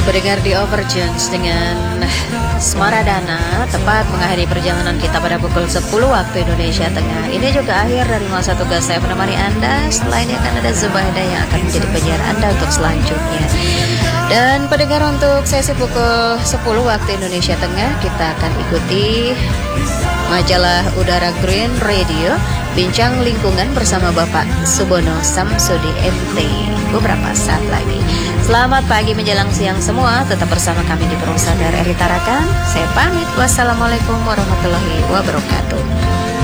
Pendengar di Overtunes dengan Smaradana tepat mengakhiri perjalanan kita pada pukul 10 waktu Indonesia Tengah. Ini juga akhir dari masa tugas saya menemani Anda. Setelah ini akan ada Zubaida yang akan menjadi penyiar Anda untuk selanjutnya. Dan pendengar, untuk sesi pukul 10 waktu Indonesia Tengah kita akan ikuti majalah Udara Green Radio, bincang lingkungan bersama Bapak Subono Samsudi MT beberapa saat lagi. Selamat pagi menjelang siang semua, tetap bersama kami di Perusahaan RRI Tarakan. Saya pamit, wassalamualaikum warahmatullahi wabarakatuh.